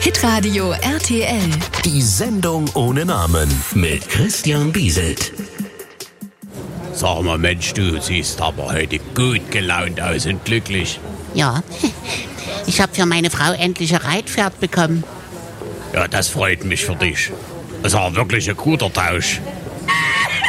Hitradio RTL. Die Sendung ohne Namen mit Christian Bieselt. Sag mal, Mensch, du siehst aber heute gut gelaunt aus und glücklich. Ja, ich habe für meine Frau endlich ein Reitpferd bekommen. Ja, das freut mich für dich. Das ist aber wirklich ein guter Tausch.